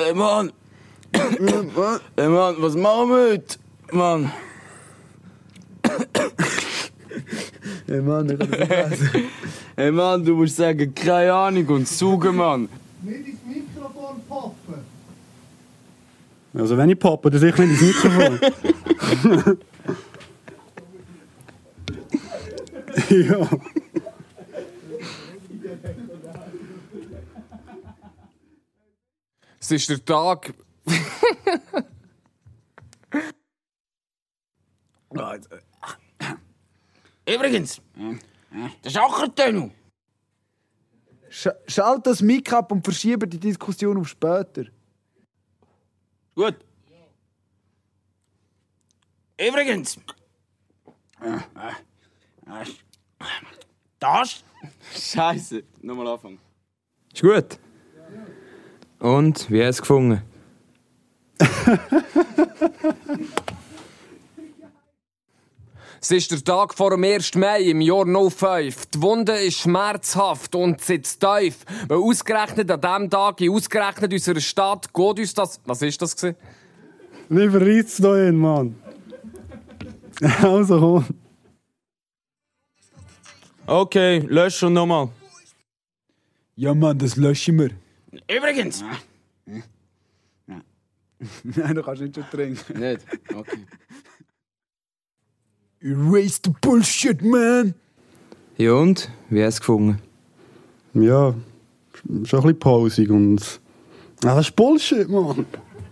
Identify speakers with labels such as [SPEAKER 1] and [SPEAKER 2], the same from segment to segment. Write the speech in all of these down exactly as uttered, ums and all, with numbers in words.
[SPEAKER 1] Hey Mann! Hey Mann, was machen wir heute? Mann!
[SPEAKER 2] Hey Mann, ich kann das nicht lesen.
[SPEAKER 1] Hey Mann, du musst sagen, keine Ahnung und saugen, Mann!
[SPEAKER 3] Nicht ins Mikrofon poppen.
[SPEAKER 2] Also wenn ich poppe, dann sicher nicht ins Mikrofon. Ja.
[SPEAKER 1] Es ist der Tag... Übrigens, der Schachertunnel.
[SPEAKER 2] Sch Schalt das Mic ab und verschiebe die Diskussion auf später.
[SPEAKER 1] Gut. Übrigens. Das? Scheiße. Nochmal anfangen.
[SPEAKER 4] Ist gut. Und, wie hast du es gefunden?
[SPEAKER 1] Es ist der Tag vor dem ersten Mai im Jahr null fünf. Die Wunde ist schmerzhaft und sitzt tief. Weil ausgerechnet an diesem Tag, in ausgerechnet unserer Stadt, geht uns das... Was ist das gewesen?
[SPEAKER 2] Lieber reizt da hin, Mann. Also komm.
[SPEAKER 4] Okay, lösch und nochmal.
[SPEAKER 2] Ja, Mann, das löschen wir.
[SPEAKER 1] Übrigens.
[SPEAKER 2] Nein, du kannst nicht schon trinken.
[SPEAKER 1] Nicht? Okay.
[SPEAKER 2] Erase the bullshit, man!
[SPEAKER 4] Ja und, wie hast du es gefunden?
[SPEAKER 2] Ja, schon ein bisschen pausig und... Ah, das ist Bullshit, Mann!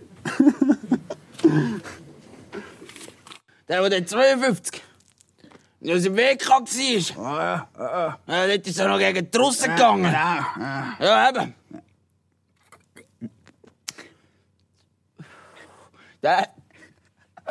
[SPEAKER 1] Der, der zweiundfünfzig aus dem Weg war. Ja, ja, ja. Dort ist er noch gegen die Russen gegangen. Ja, ja. Ja, eben. Der,